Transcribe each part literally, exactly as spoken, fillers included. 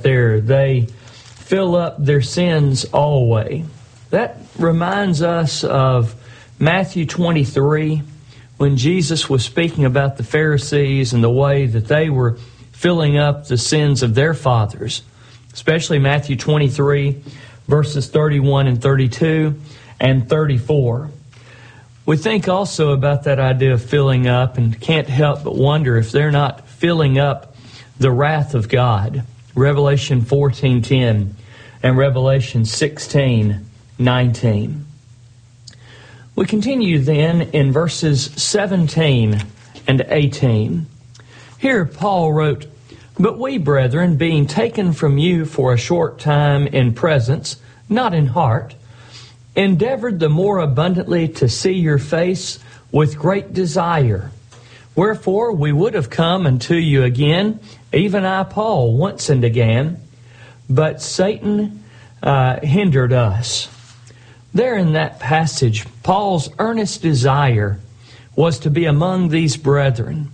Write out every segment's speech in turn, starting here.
there, they fill up their sins always. That reminds us of Matthew twenty-three, when Jesus was speaking about the Pharisees and the way that they were filling up the sins of their fathers, especially Matthew twenty-three, verses thirty-one and thirty-two and thirty-four. We think also about that idea of filling up and can't help but wonder if they're not filling up the wrath of God. Revelation fourteen ten and Revelation sixteen nineteen. We continue then in verses seventeen and eighteen. Here Paul wrote, "But we, brethren, being taken from you for a short time in presence, not in heart, endeavored the more abundantly to see your face with great desire. Wherefore we would have come unto you again, even I, Paul, once and again, but Satan uh, hindered us." There in that passage, Paul's earnest desire was to be among these brethren,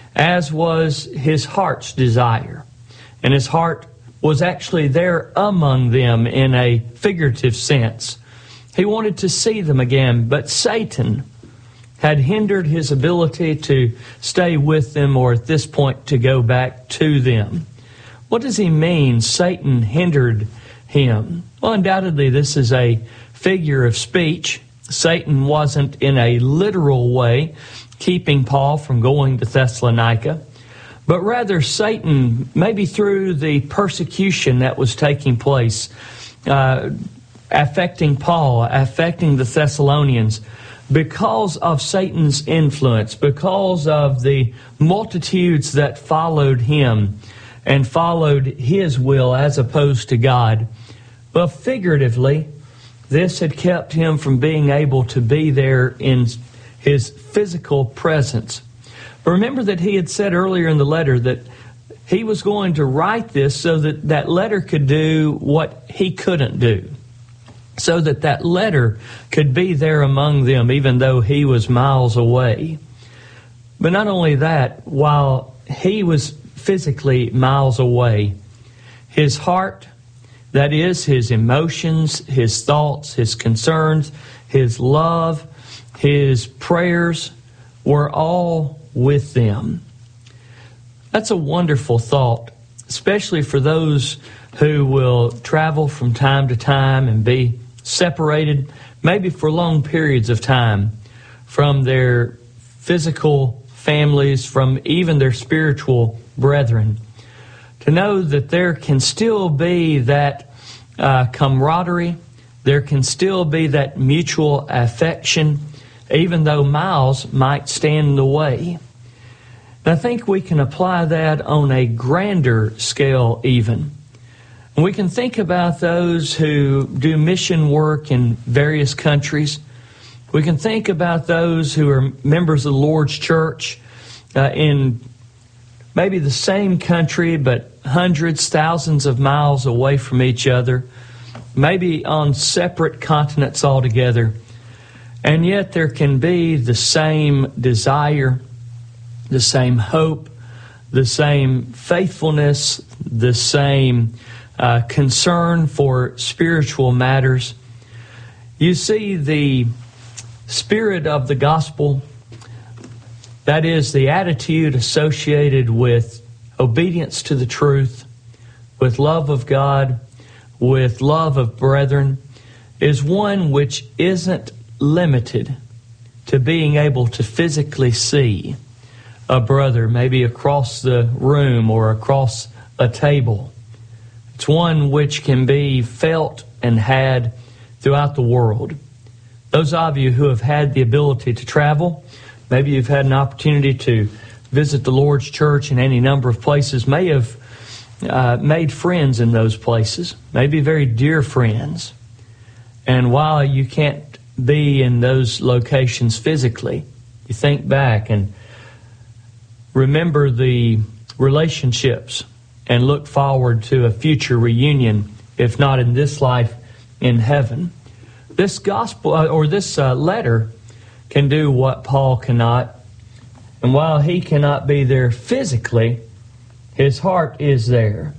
as was his heart's desire. And his heart was actually there among them in a figurative sense. He wanted to see them again, but Satan had hindered his ability to stay with them, or at this point to go back to them. What does he mean, Satan hindered him? Well, undoubtedly this is a figure of speech. Satan wasn't in a literal way keeping Paul from going to Thessalonica, but rather Satan, maybe through the persecution that was taking place, uh, affecting Paul, affecting the Thessalonians, because of Satan's influence, because of the multitudes that followed him and followed his will as opposed to God. Well, figuratively, this had kept him from being able to be there in his physical presence. But remember that he had said earlier in the letter that he was going to write this so that that letter could do what he couldn't do, so that that letter could be there among them even though he was miles away. But not only that, while he was physically miles away, his heart, that is, his emotions, his thoughts, his concerns, his love, his prayers were all with them. That's a wonderful thought, especially for those who will travel from time to time and be separated, maybe for long periods of time, from their physical families, from even their spiritual brethren. To know that there can still be that uh, camaraderie, there can still be that mutual affection, even though miles might stand in the way. And I think we can apply that on a grander scale even. And we can think about those who do mission work in various countries. We can think about those who are members of the Lord's church uh, in maybe the same country, but hundreds, thousands of miles away from each other, maybe on separate continents altogether. And yet there can be the same desire, the same hope, the same faithfulness, the same uh, concern for spiritual matters. You see, the spirit of the gospel, that is, the attitude associated with obedience to the truth, with love of God, with love of brethren, is one which isn't limited to being able to physically see a brother, maybe across the room or across a table. It's one which can be felt and had throughout the world. Those of you who have had the ability to travel, maybe you've had an opportunity to visit the Lord's church in any number of places, may have uh, made friends in those places, maybe very dear friends. And while you can't be in those locations physically, you think back and remember the relationships and look forward to a future reunion, if not in this life, in heaven. This gospel uh, or this uh, letter can do what Paul cannot. And while he cannot be there physically, his heart is there.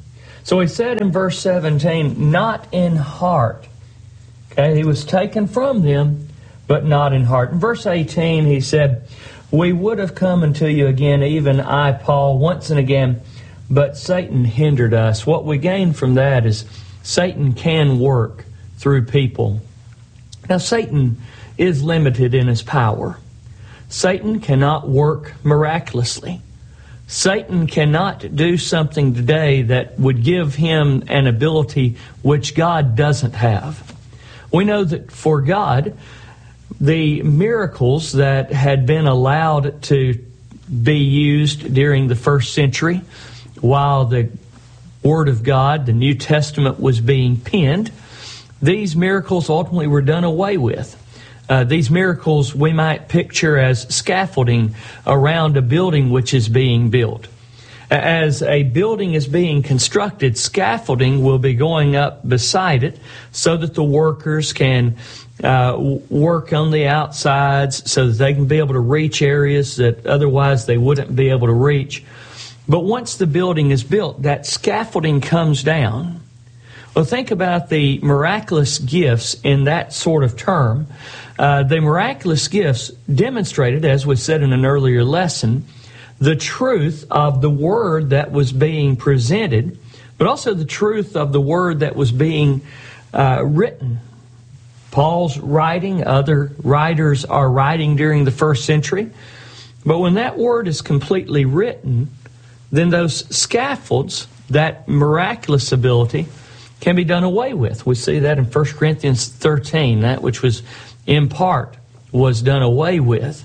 So he said in verse seventeen, not in heart. Okay, he was taken from them, but not in heart. In verse eighteen, he said, we would have come unto you again, even I, Paul, once and again, but Satan hindered us. What we gain from that is Satan can work through people. Now, Satan is limited in his power. Satan cannot work miraculously. Satan cannot do something today that would give him an ability which God doesn't have. We know that for God, the miracles that had been allowed to be used during the first century, while the Word of God, the New Testament, was being penned, these miracles ultimately were done away with. Uh, these miracles we might picture as scaffolding around a building which is being built. As a building is being constructed, scaffolding will be going up beside it so that the workers can uh, work on the outsides so that they can be able to reach areas that otherwise they wouldn't be able to reach. But once the building is built, that scaffolding comes down. Well, think about the miraculous gifts in that sort of term. Uh, the miraculous gifts demonstrated, as was said in an earlier lesson, the truth of the word that was being presented, but also the truth of the word that was being uh, written. Paul's writing, other writers are writing during the first century. But when that word is completely written, then those scaffolds, that miraculous ability, can be done away with. We see that in First Corinthians thirteen, that which was in part was done away with.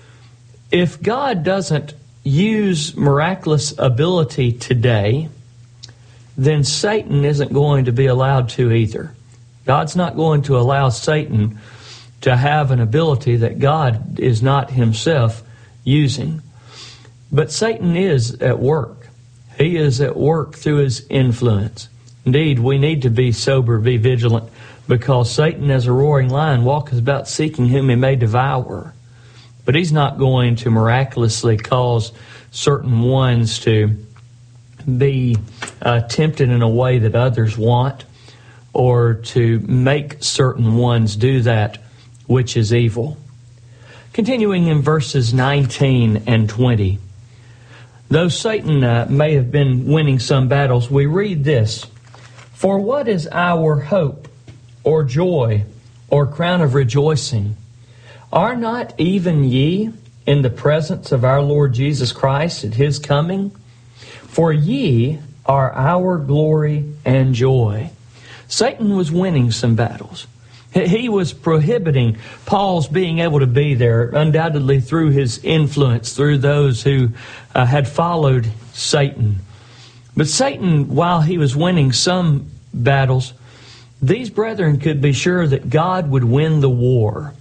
If God doesn't use miraculous ability today, then Satan isn't going to be allowed to either. God's not going to allow Satan to have an ability that God is not himself using. But Satan is at work. He is at work through his influence. Indeed, we need to be sober, be vigilant, because Satan, as a roaring lion, walketh about seeking whom he may devour. But he's not going to miraculously cause certain ones to be uh, tempted in a way that others want, or to make certain ones do that which is evil. Continuing in verses nineteen and twenty. Though Satan uh, may have been winning some battles, we read this. For what is our hope, or joy, or crown of rejoicing? Are not even ye in the presence of our Lord Jesus Christ at his coming? For ye are our glory and joy. Satan was winning some battles. He was prohibiting Paul's being able to be there, undoubtedly through his influence, through those who uh, had followed Satan. But Satan, while he was winning some battles, these brethren could be sure that God would win the war.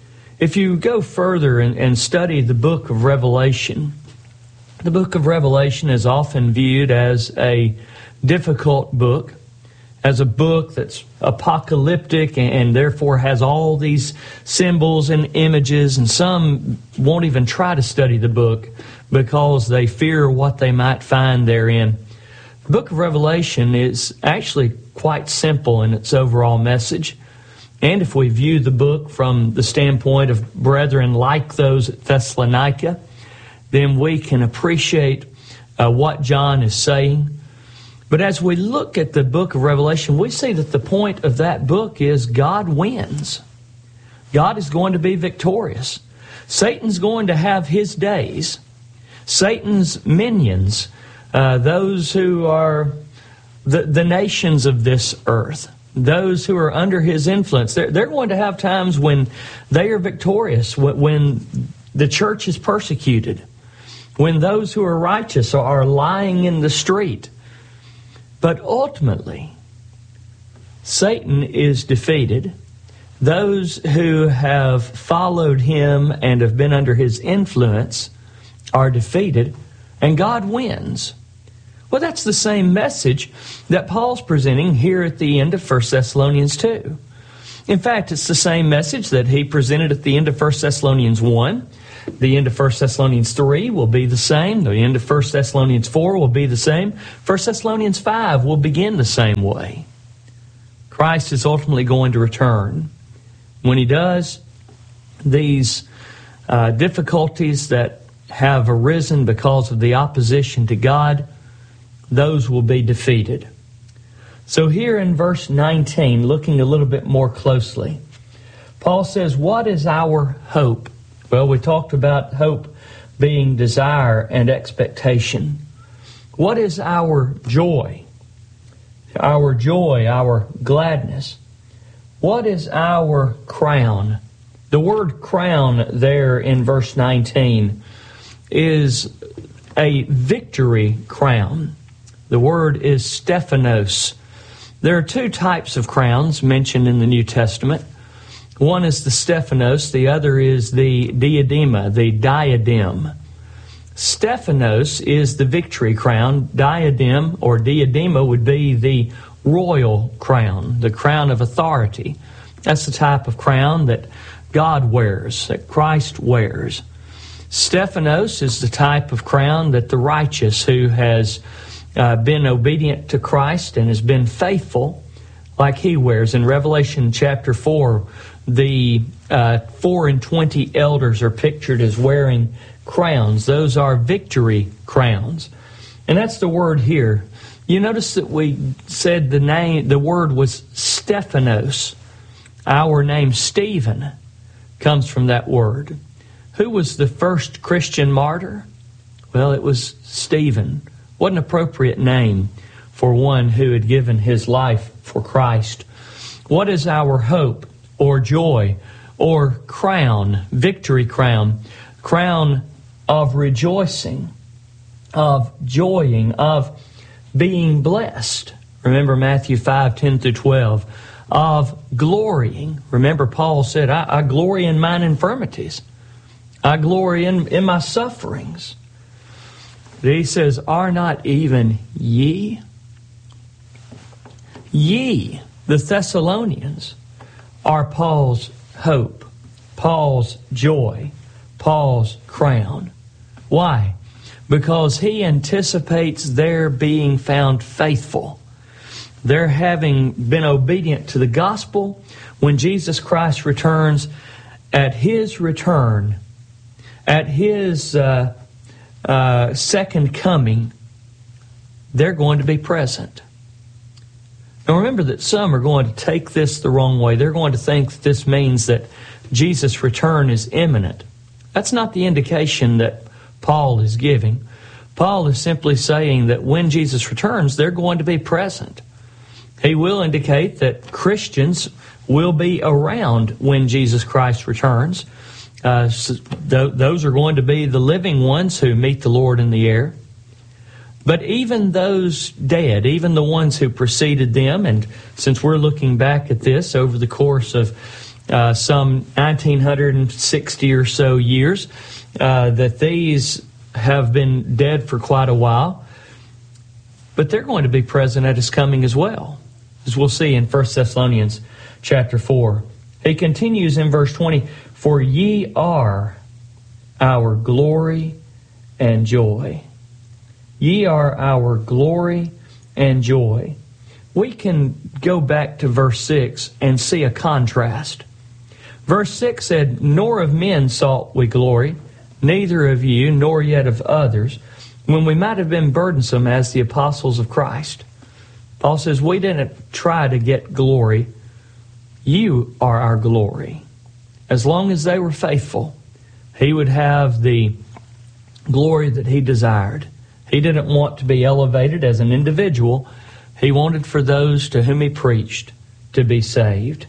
If you go further and, and study the book of Revelation, the book of Revelation is often viewed as a difficult book, as a book that's apocalyptic and, and therefore has all these symbols and images, and some won't even try to study the book because they fear what they might find therein. The book of Revelation is actually quite simple in its overall message. And if we view the book from the standpoint of brethren like those at Thessalonica, then we can appreciate uh, what John is saying. But as we look at the book of Revelation, we see that the point of that book is God wins. God is going to be victorious. Satan's going to have his days. Satan's minions, uh, those who are the, the nations of this earth, those who are under his influence, they're, they're going to have times when they are victorious, when, when the church is persecuted, when those who are righteous are lying in the street. But ultimately, Satan is defeated. Those who have followed him and have been under his influence are defeated, and God wins. Well, that's the same message that Paul's presenting here at the end of First Thessalonians two. In fact, it's the same message that he presented at the end of First Thessalonians one. The end of First Thessalonians three will be the same. The end of First Thessalonians four will be the same. First Thessalonians five will begin the same way. Christ is ultimately going to return. When He does, these uh, difficulties that have arisen because of the opposition to God, those will be defeated. So here in verse nineteen, looking a little bit more closely, Paul says, what is our hope? Well, we talked about hope being desire and expectation. What is our joy? Our joy, our gladness. What is our crown? The word crown there in verse nineteen is a victory crown. The word is Stephanos. There are two types of crowns mentioned in the New Testament. One is the Stephanos, the other is the diadema, the diadem. Stephanos is the victory crown. Diadem or diadema would be the royal crown, the crown of authority. That's the type of crown that God wears, that Christ wears. Stephanos is the type of crown that the righteous who has uh, been obedient to Christ and has been faithful, like he wears. In Revelation chapter four, the uh, four and twenty elders are pictured as wearing crowns. Those are victory crowns. And that's the word here. You notice that we said the name, the word was Stephanos. Our name Stephen comes from that word. Who was the first Christian martyr? Well, it was Stephen. What an appropriate name for one who had given his life for Christ. What is our hope or joy or crown, victory crown, crown of rejoicing, of joying, of being blessed? Remember Matthew five, ten through twelve. Of glorying. Remember Paul said, I, I glory in mine infirmities. I glory in, in my sufferings. But he says, are not even ye? Ye, the Thessalonians, are Paul's hope, Paul's joy, Paul's crown. Why? Because he anticipates their being found faithful. Their having been obedient to the gospel when Jesus Christ returns. At His return, at His uh, uh, second coming, they're going to be present. Now remember that some are going to take this the wrong way. They're going to think that this means that Jesus' return is imminent. That's not the indication that Paul is giving. Paul is simply saying that when Jesus returns, they're going to be present. He will indicate that Christians will be around when Jesus Christ returns. Uh, so th- those are going to be the living ones who meet the Lord in the air. But even those dead, even the ones who preceded them, and since we're looking back at this over the course of uh, some nineteen sixty or so years, uh, that these have been dead for quite a while, but they're going to be present at His coming as well, as we'll see in First Thessalonians chapter four. He continues in verse twenty, for ye are our glory and joy. Ye are our glory and joy. We can go back to verse six and see a contrast. Verse six said, nor of men sought we glory, neither of you, nor yet of others, when we might have been burdensome as the apostles of Christ. Paul says, we didn't try to get glory. You are our glory. As long as they were faithful, he would have the glory that he desired. He didn't want to be elevated as an individual. He wanted for those to whom he preached to be saved.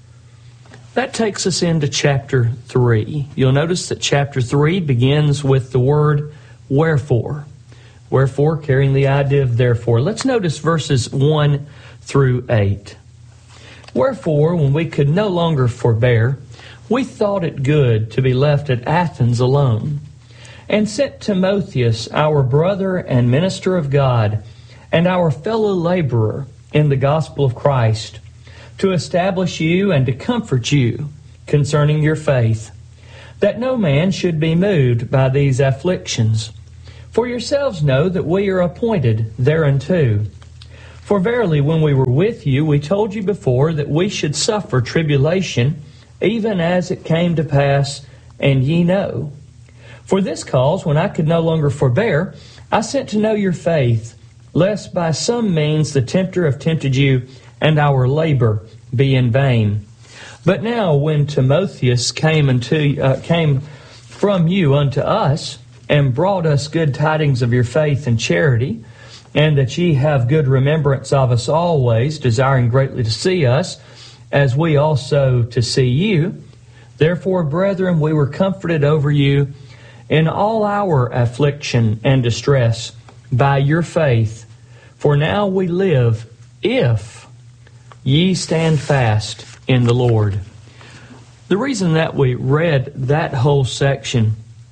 That takes us into chapter three. You'll notice that chapter three begins with the word wherefore. Wherefore, carrying the idea of therefore. Let's notice verses one through eight. Wherefore, when we could no longer forbear, we thought it good to be left at Athens alone, and sent Timotheus, our brother and minister of God, and our fellow laborer in the gospel of Christ, to establish you and to comfort you concerning your faith, that no man should be moved by these afflictions. For yourselves know that we are appointed thereunto. For verily, when we were with you, we told you before that we should suffer tribulation, even as it came to pass, and ye know. For this cause, when I could no longer forbear, I sent to know your faith, lest by some means the tempter have tempted you, and our labor be in vain. But now, when Timotheus came unto uh, came from you unto us, and brought us good tidings of your faith and charity, and that ye have good remembrance of us always, desiring greatly to see us, as we also to see you. Therefore, brethren, we were comforted over you in all our affliction and distress by your faith. For now we live, if ye stand fast in the Lord. The reason that we read that whole section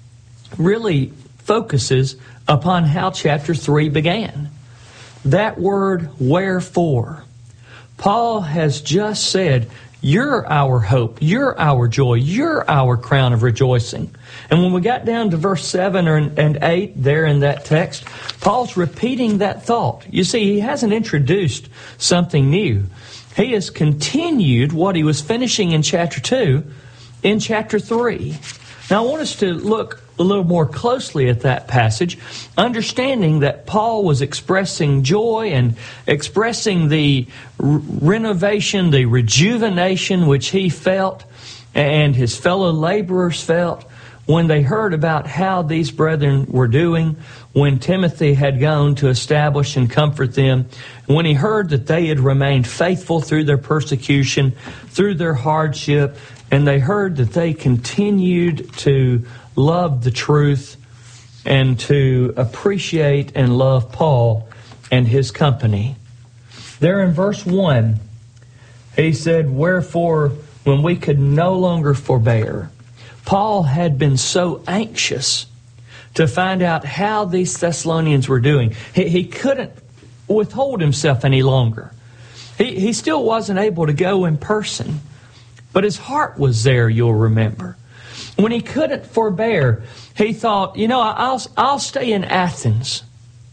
really focuses upon how chapter three began. That word, wherefore. Paul has just said, you're our hope, you're our joy, you're our crown of rejoicing. And when we got down to verse seven and eight there in that text, Paul's repeating that thought. You see, he hasn't introduced something new. He has continued what he was finishing in chapter two in chapter three. Now I want us to look a little more closely at that passage, understanding that Paul was expressing joy and expressing the r- renovation, the rejuvenation which he felt and his fellow laborers felt when they heard about how these brethren were doing, when Timothy had gone to establish and comfort them, when he heard that they had remained faithful through their persecution, through their hardship, and they heard that they continued to love the truth and to appreciate and love Paul and his company. There in verse one, he said, wherefore, when we could no longer forbear. Paul had been so anxious to find out how these Thessalonians were doing. He, he couldn't withhold himself any longer. He, he still wasn't able to go in person, but his heart was there, you'll remember. When he couldn't forbear, he thought, you know, I'll, I'll stay in Athens,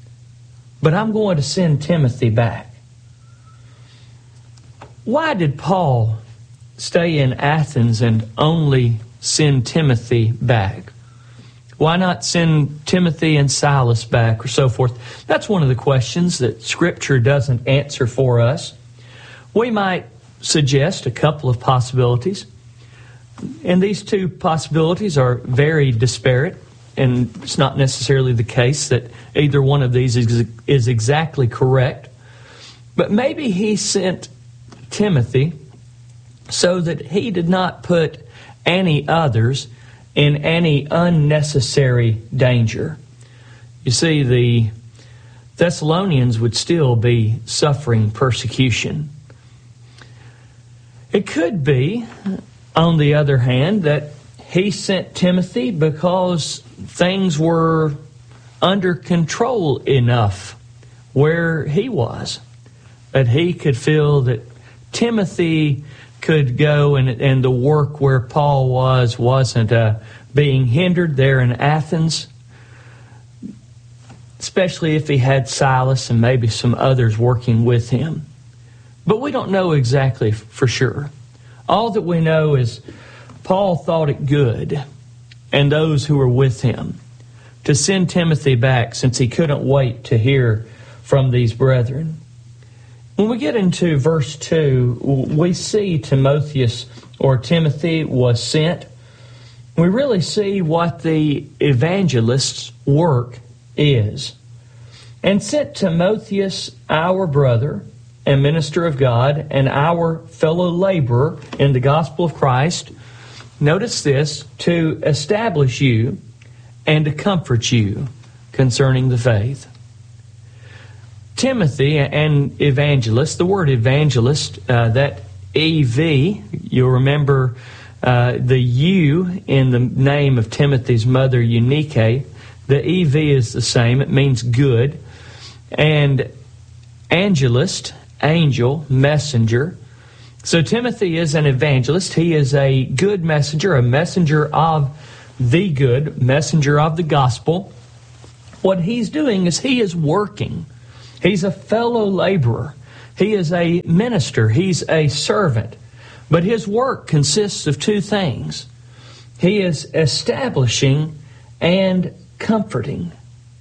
but I'm going to send Timothy back. Why did Paul stay in Athens and only send Timothy back? Why not send Timothy and Silas back or so forth? That's one of the questions that Scripture doesn't answer for us. We might suggest a couple of possibilities. And these two possibilities are very disparate, and it's not necessarily the case that either one of these is, is exactly correct. But maybe he sent Timothy so that he did not put any others in any unnecessary danger. You see, the Thessalonians would still be suffering persecution. It could be, on the other hand, that he sent Timothy because things were under control enough where he was, that he could feel that Timothy could go and, and the work where Paul was wasn't uh, being hindered there in Athens, especially if he had Silas and maybe some others working with him. But we don't know exactly for sure. All that we know is Paul thought it good, and those who were with him, to send Timothy back since he couldn't wait to hear from these brethren. When we get into verse two, we see Timotheus or Timothy was sent. We really see what the evangelist's work is. And sent Timotheus, our brother and minister of God, and our fellow laborer in the gospel of Christ, notice this, to establish you and to comfort you concerning the faith. Timothy, and evangelist, the word evangelist, uh, that E V, you'll remember uh, the U in the name of Timothy's mother, Eunike. The E V is the same. It means good. And angelist, angel, messenger, So Timothy is an evangelist. He is a good messenger, a messenger of the good, messenger of the gospel. What he's doing is he is working. He's a fellow laborer. He is a minister. He's a servant. But his work consists of two things. He is establishing and comforting.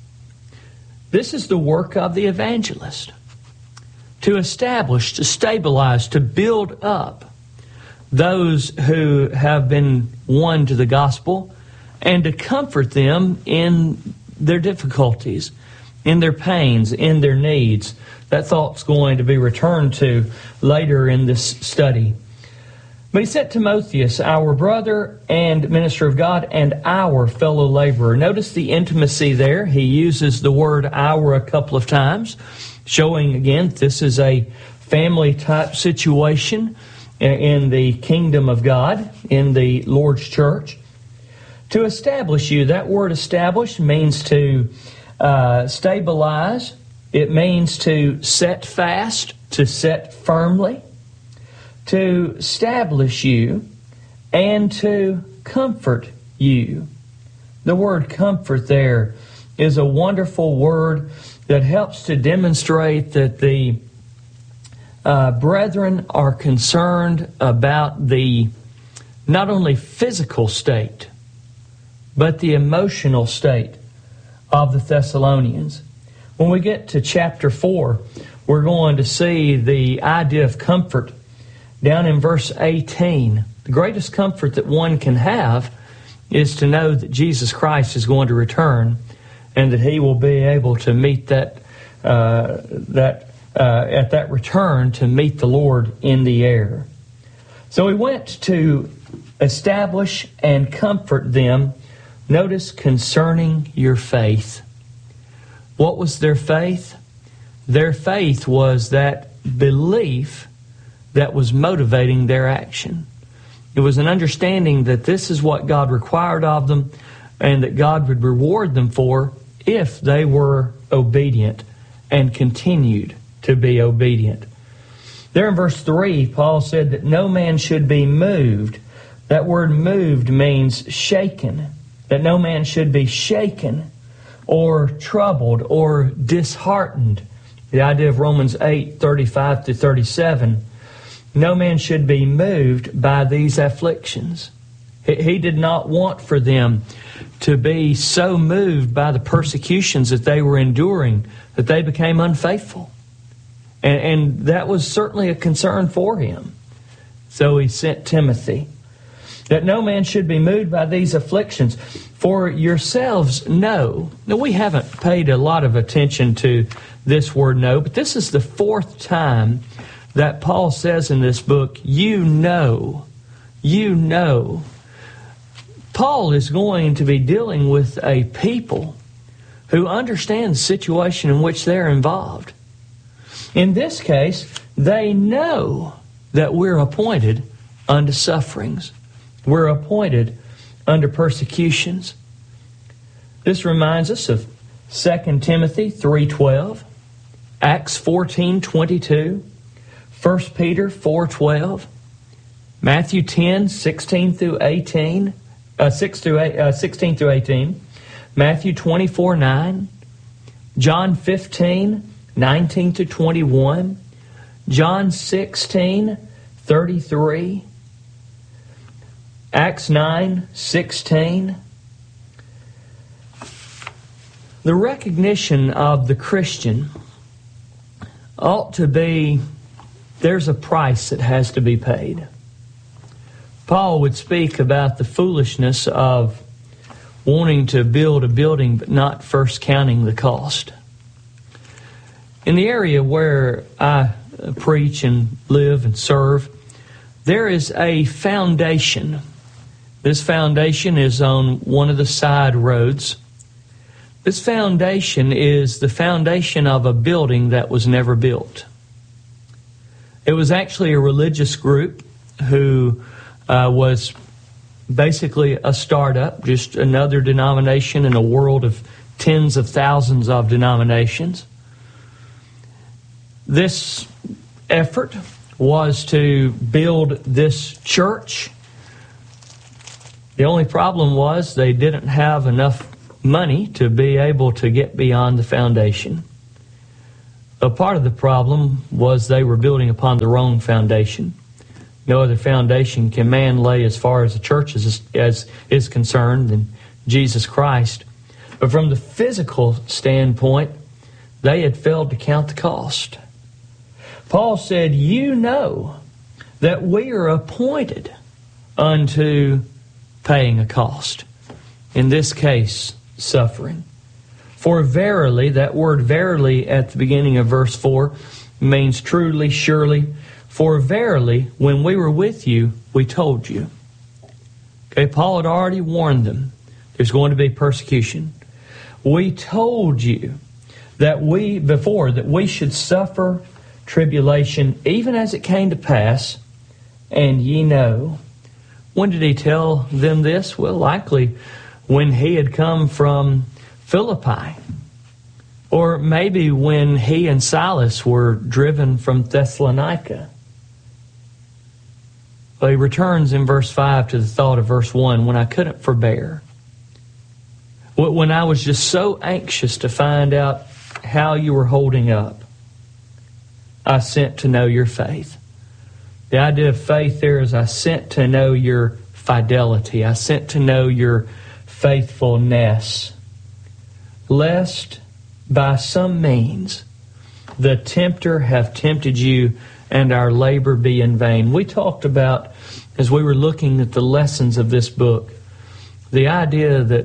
This is the work of the evangelist. To establish, to stabilize, to build up those who have been won to the gospel, and to comfort them in their difficulties, in their pains, in their needs. That thought's going to be returned to later in this study. But he sent Timotheus, our brother and minister of God, and our fellow laborer. Notice the intimacy there. He uses the word our a couple of times, showing again this is a family type situation in the kingdom of God, in the Lord's church. To establish you, that word establish means to uh, stabilize. It means to set fast, to set firmly, to establish you, and to comfort you. The word comfort there is a wonderful word that helps to demonstrate that the uh, brethren are concerned about the not only physical state, but the emotional state of the Thessalonians. When we get to chapter four, we're going to see the idea of comfort down in verse eighteen. The greatest comfort that one can have is to know that Jesus Christ is going to return and that He will be able to meet that, uh, that uh, at that return to meet the Lord in the air. So He went to establish and comfort them. Notice, concerning your faith. What was their faith? Their faith was that belief that was motivating their action. It was an understanding that this is what God required of them and that God would reward them for if they were obedient and continued to be obedient. There in verse three, Paul said that no man should be moved. That word moved means shaken. That no man should be shaken or troubled or disheartened. The idea of Romans eight, thirty-five to thirty-seven. No man should be moved by these afflictions. He did not want for them to be so moved by the persecutions that they were enduring that they became unfaithful. And, and that was certainly a concern for him. So he sent Timothy. That no man should be moved by these afflictions. For yourselves know. Now, we haven't paid a lot of attention to this word know, but this is the fourth time that Paul says in this book, you know, you know. Paul is going to be dealing with a people who understand the situation in which they're involved. In this case, they know that we're appointed unto sufferings. We're appointed under persecutions. This reminds us of Second Timothy three twelve, Acts fourteen twenty-two, First Peter four twelve, Matthew ten sixteen through eighteen, uh, six through eight, uh, sixteen through eighteen, Matthew twenty-four nine, John fifteen nineteen to twenty-one, John sixteen thirty-three, Acts nine sixteen. The recognition of the Christian ought to be, there's a price that has to be paid. Paul would speak about the foolishness of wanting to build a building but not first counting the cost. In the area where I preach and live and serve, there is a foundation. This foundation is on one of the side roads. This foundation is the foundation of a building that was never built. It was actually a religious group who uh, was basically a startup, just another denomination in a world of tens of thousands of denominations. This effort was to build this church. The only problem was they didn't have enough money to be able to get beyond the foundation. A part of the problem was they were building upon the wrong foundation. No other foundation can man lay as far as the church is, as is concerned than Jesus Christ. But from the physical standpoint, they had failed to count the cost. Paul said, you know that we are appointed unto paying a cost. In this case, suffering. For verily, that word verily at the beginning of verse four means truly, surely. For verily, when we were with you, we told you. Okay, Paul had already warned them there's going to be persecution. We told you that we, before, that we should suffer tribulation, even as it came to pass, and ye know. When did he tell them this? Well, likely when he had come from Philippi. Or maybe when he and Silas were driven from Thessalonica. Well, he returns in verse five to the thought of verse one, when I couldn't forbear. When I was just so anxious to find out how you were holding up, I sent to know your faith. The idea of faith there is I sent to know your fidelity. I sent to know your faithfulness. Lest by some means the tempter have tempted you and our labor be in vain. We talked about, as we were looking at the lessons of this book, the idea that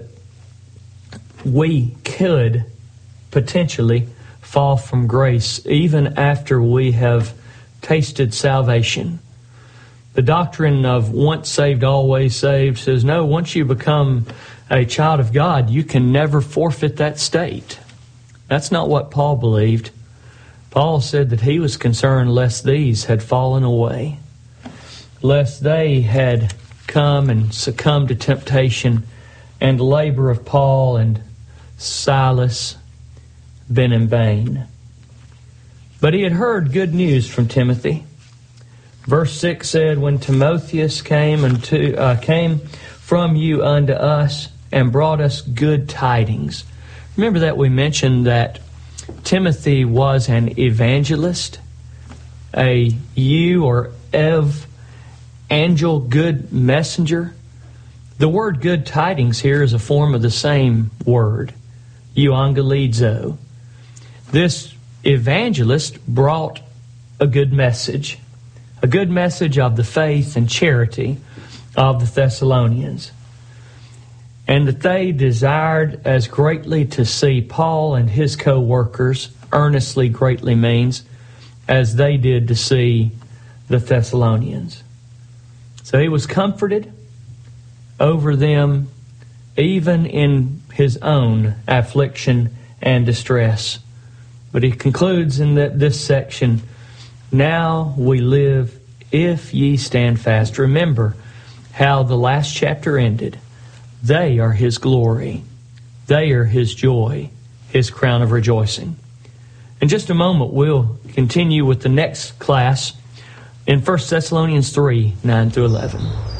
we could potentially fall from grace even after we have tasted salvation. The doctrine of once saved, always saved says, no, once you become a child of God, you can never forfeit that state. That's not what Paul believed. Paul said that he was concerned lest these had fallen away, lest they had come and succumbed to temptation, and the labor of Paul and Silas been in vain. But he had heard good news from Timothy. Verse six said, when Timotheus came unto uh, came from you unto us and brought us good tidings. Remember that we mentioned that Timothy was an evangelist, a eu or ev, angel, good messenger. The word good tidings here is a form of the same word, euangelizo. This evangelist brought a good message, a good message of the faith and charity of the Thessalonians, and that they desired as greatly to see Paul and his co-workers, earnestly greatly means, as they did to see the Thessalonians. So he was comforted over them even in his own affliction and distress. But he concludes in that this section, now we live if ye stand fast. Remember how the last chapter ended. They are his glory. They are his joy, his crown of rejoicing. In just a moment, we'll continue with the next class in First Thessalonians three, nine through eleven.